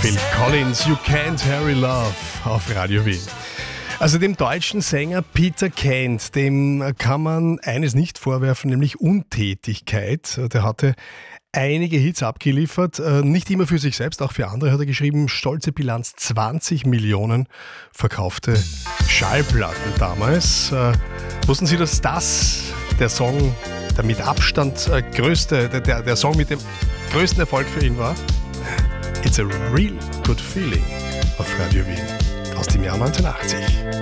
Phil Collins, You Can't Hurry Love auf Radio Wien. Also dem deutschen Sänger Peter Kent, dem kann man eines nicht vorwerfen, nämlich Untätigkeit. Der hatte einige Hits abgeliefert, nicht immer für sich selbst, auch für andere hat er geschrieben. Stolze Bilanz, 20 Millionen verkaufte Schallplatten damals. Wussten Sie, dass das der Song, der mit Abstand größte, der Song mit dem größten Erfolg für ihn war? It's a real good feeling auf Radio Wien aus dem Jahr 1980.